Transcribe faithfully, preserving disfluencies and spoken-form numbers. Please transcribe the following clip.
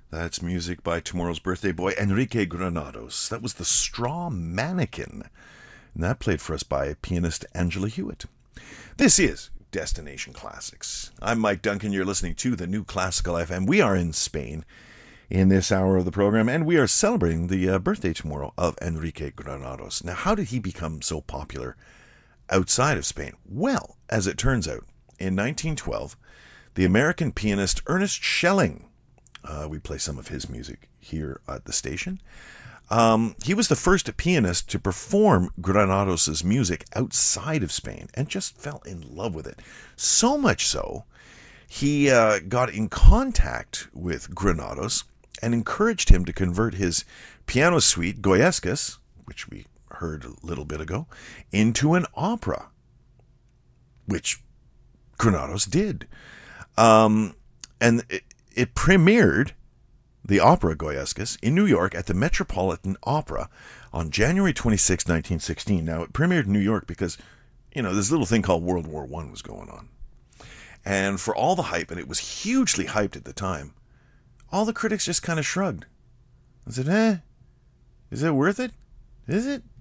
That's music by tomorrow's birthday boy, Enrique Granados. That was The Straw Mannequin. And that played for us by pianist Angela Hewitt. This is Destination Classics. I'm Mike Duncan. You're listening to the New Classical F M. We are in Spain in this hour of the program, and we are celebrating the uh, birthday tomorrow of Enrique Granados. Now, how did he become so popular outside of Spain? Well, as it turns out, in nineteen twelve, the American pianist Ernest Schelling, uh, we play some of his music here at the station, um, he was the first pianist to perform Granados' music outside of Spain and just fell in love with it. So much so, he uh, got in contact with Granados and encouraged him to convert his piano suite, Goyescas, which we heard a little bit ago, into an opera, which Granados did. Um, and it, it premiered, the opera Goyescas, in New York at the Metropolitan Opera on January twenty-sixth, nineteen sixteen. Now, it premiered in New York because, you know, this little thing called World War One was going on. And for all the hype, and it was hugely hyped at the time, all the critics just kind of shrugged and said, eh, is it worth it? Is it?